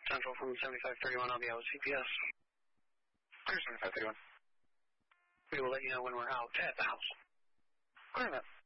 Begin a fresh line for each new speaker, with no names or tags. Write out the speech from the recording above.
Central from 7531, I'll be out with CPS.
Clear 7531.
We will let you know when we're out at the house.
Clear that.